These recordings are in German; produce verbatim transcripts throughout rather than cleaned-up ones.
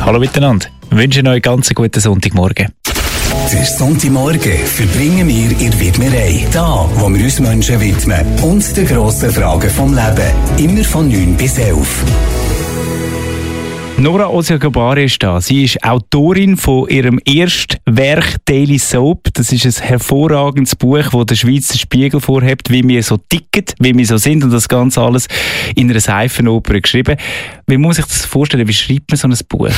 Hallo miteinander. Ich wünsche euch einen ganz guten Sonntagmorgen. Der Sonntagmorgen verbringen wir in der Widmerei. Da, wo wir uns Menschen widmen und den grossen Fragen vom Leben. Immer von neun bis elf. Nora Osiagabari ist da. Sie ist Autorin von ihrem ersten Werk «Daily Soap». Das ist ein hervorragendes Buch, das der Schweizer Spiegel vorhebt, wie wir so ticken, wie wir so sind und das Ganze alles in einer Seifenoper geschrieben. Wie muss ich das vorstellen? Wie schreibt man so ein Buch?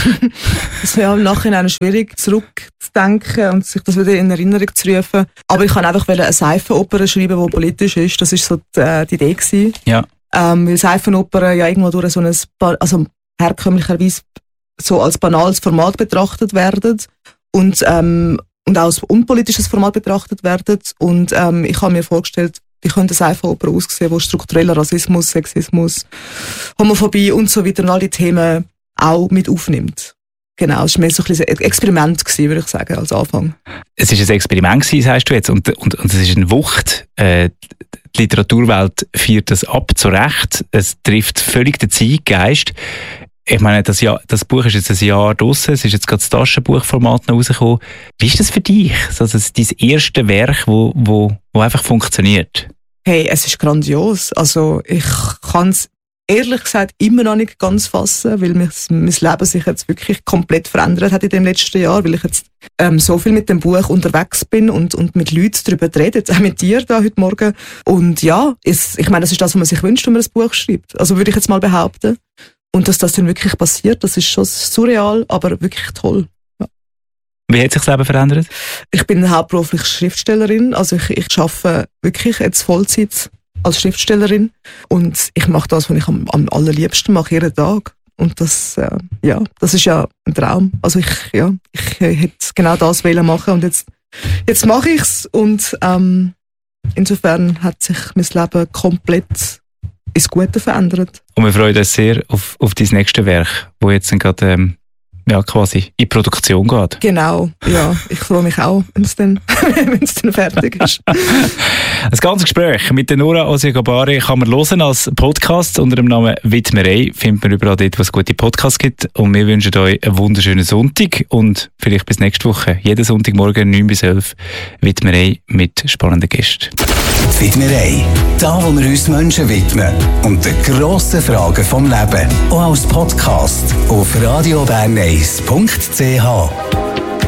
Es wäre im Nachhinein schwierig, zurückzudenken und sich das wieder in Erinnerung zu rufen. Aber ich kann einfach eine Seifenoper schreiben, die politisch ist. Das war so die, äh, die Idee gewesen. Ja. Ähm, weil Seifenopern ja irgendwo durch so ein... Also herkömmlicherweise so als banales Format betrachtet werden und, ähm, und auch als unpolitisches Format betrachtet werden. Und ähm, ich habe mir vorgestellt, wie könnte eine Seifenoper aussehen, wo struktureller Rassismus, Sexismus, Homophobie und so weiter und all die Themen auch mit aufnimmt. Genau, es war mehr so ein bisschen ein Experiment gewesen, würde ich sagen, als Anfang. Es war ein Experiment gewesen, sagst du jetzt, und, und, und es ist eine Wucht. Äh, die Literaturwelt feiert das ab, zu Recht. Es trifft völlig den Zeitgeist. Ich meine, das, Jahr, das Buch ist jetzt ein Jahr draussen, es ist jetzt gerade das Taschenbuchformat noch rausgekommen. Wie ist das für dich? Also das, dein erste Werk, wo, wo, wo einfach funktioniert? Hey, es ist grandios. Also ich kann es ehrlich gesagt immer noch nicht ganz fassen, weil mein, mein Leben sich jetzt wirklich komplett verändert hat in den letzten Jahren, weil ich jetzt ähm, so viel mit dem Buch unterwegs bin und, und mit Leuten darüber rede, auch mit dir da heute Morgen. Und ja, es, ich meine, das ist das, was man sich wünscht, wenn man ein Buch schreibt. Also würde ich jetzt mal behaupten. Und dass das dann wirklich passiert, das ist schon surreal, aber wirklich toll. Ja. Wie hat sich das Leben verändert? Ich bin hauptberuflich Schriftstellerin, also ich, ich arbeite wirklich jetzt Vollzeit als Schriftstellerin und ich mache das, was ich am, am allerliebsten mache, jeden Tag. Und das, äh, ja, das ist ja ein Traum. Also ich, ja, ich äh, hätte genau das wollen machen und jetzt, jetzt mache ich es und ähm, insofern hat sich mein Leben komplett ins Gute verändert. Und wir freuen uns sehr auf, auf dein nächste Werk, das jetzt gerade ähm, ja, quasi in Produktion geht. Genau, ja. Ich freue mich auch, wenn es dann, dann fertig ist. Das ganze Gespräch mit der Nora Osiagabari kann man hören als Podcast unter dem Namen Widmerei. Findet man überall dort, wo es gute Podcasts gibt. Und wir wünschen euch einen wunderschönen Sonntag und vielleicht bis nächste Woche. Jeden Sonntagmorgen neun bis elf Widmerei mit spannenden Gästen. Widmerei, da wo wir uns Menschen widmen und den grossen Fragen vom Leben. Auch als Podcast auf radio bern eins punkt c h.